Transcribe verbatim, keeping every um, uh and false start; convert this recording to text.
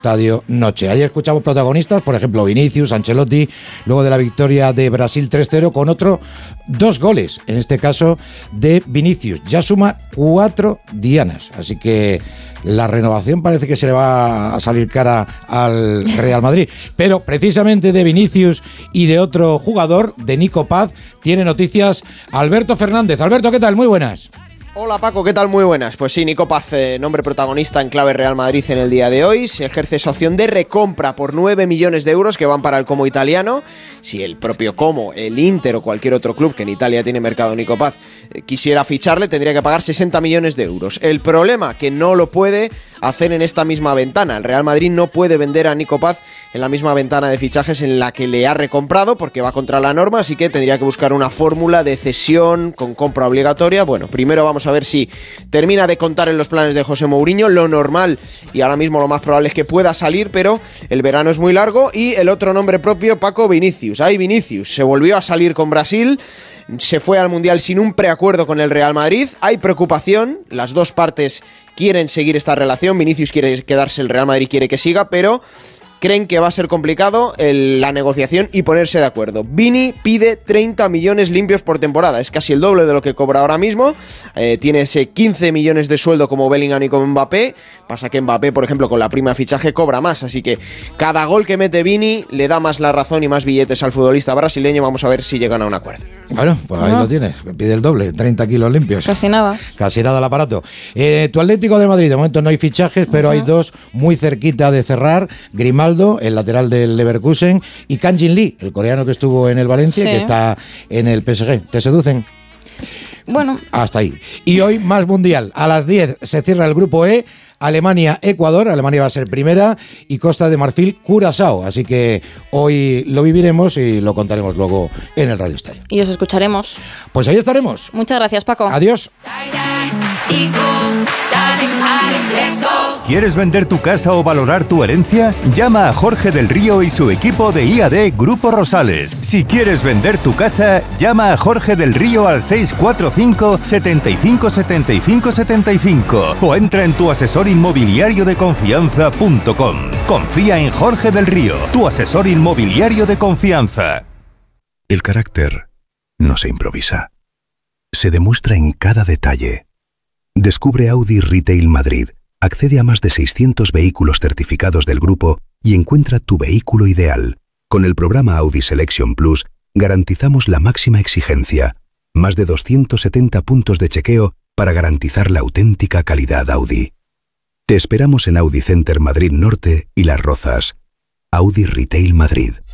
Estadio Noche. Ayer escuchamos protagonistas, por ejemplo, Vinicius, Ancelotti, luego de la victoria de Brasil tres cero con otro dos goles, en este caso de Vinicius. Ya suma cuatro dianas, así que la renovación parece que se le va a salir cara al Real Madrid. Pero precisamente de Vinicius y de otro jugador, de Nico Paz, tiene noticias Alberto Fernández. Alberto, ¿qué tal? Muy buenas. Hola Paco, ¿qué tal? Muy buenas. Pues sí, Nico Paz, eh, nombre protagonista en clave Real Madrid en el día de hoy. Se ejerce esa opción de recompra por nueve millones de euros que van para el Como italiano. Si el propio Como, el Inter o cualquier otro club que en Italia tiene mercado Nico Paz eh, quisiera ficharle, tendría que pagar sesenta millones de euros. El problema, que no lo puede hacer en esta misma ventana. El Real Madrid no puede vender a Nico Paz en la misma ventana de fichajes en la que le ha recomprado porque va contra la norma, así que tendría que buscar una fórmula de cesión con compra obligatoria. Bueno, primero vamos a ver si termina de contar en los planes de José Mourinho. Lo normal y ahora mismo lo más probable es que pueda salir, pero el verano es muy largo. Y el otro nombre propio, Paco, Vinicius. Ahí Vinicius se volvió a salir con Brasil, se fue al Mundial sin un preacuerdo con el Real Madrid. Hay preocupación, las dos partes quieren seguir esta relación. Vinicius quiere quedarse, el Real Madrid quiere que siga, pero creen que va a ser complicado el, la negociación y ponerse de acuerdo. Vini pide treinta millones limpios por temporada, es casi el doble de lo que cobra ahora mismo. Eh, tiene ese quince millones de sueldo como Bellingham y como Mbappé. Pasa que Mbappé, por ejemplo, con la prima de fichaje cobra más, así que cada gol que mete Vini le da más la razón y más billetes al futbolista brasileño. Vamos a ver si llegan a un acuerdo. Bueno, pues ahí no. Lo tienes, pide el doble, treinta kilos limpios. Casi nada. Casi nada el aparato. Eh, tu Atlético de Madrid, de momento no hay fichajes, pero uh-huh. hay dos muy cerquita de cerrar. Grimaldo, el lateral del Leverkusen, y Kang Jin Lee, el coreano que estuvo en el Valencia, sí. que está en el P S G. ¿Te seducen? Bueno. Hasta ahí. Y hoy más mundial. A las diez se cierra el grupo E. Alemania, Ecuador, Alemania va a ser primera, y Costa de Marfil, Curazao. Así que hoy lo viviremos y lo contaremos luego en el Radio Estadio. Y os escucharemos. Pues ahí estaremos. Muchas gracias, Paco. Adiós. ¿Quieres vender tu casa o valorar tu herencia? Llama a Jorge del Río y su equipo de I A D Grupo Rosales. Si quieres vender tu casa, llama a Jorge del Río al seis cuatro cinco, setenta y cinco, setenta y cinco, setenta y cinco o entra en tu asesor inmobiliario de confianza punto com. Confía en Jorge del Río, tu asesor inmobiliario de confianza. El carácter no se improvisa. Se demuestra en cada detalle. Descubre Audi Retail Madrid. Accede a más de seiscientos vehículos certificados del grupo y encuentra tu vehículo ideal. Con el programa Audi Selection Plus garantizamos la máxima exigencia. Más de doscientos setenta puntos de chequeo para garantizar la auténtica calidad Audi. Te esperamos en Audi Center Madrid Norte y Las Rozas. Audi Retail Madrid.